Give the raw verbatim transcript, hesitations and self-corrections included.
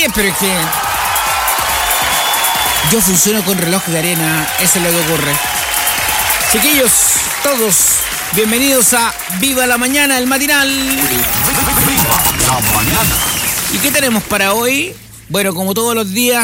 diez, pero es que yo funciono con reloj de arena, eso es lo que ocurre. Chiquillos, todos, bienvenidos a Viva la Mañana, el matinal. Viva la mañana. ¿Y qué tenemos para hoy? Bueno, como todos los días,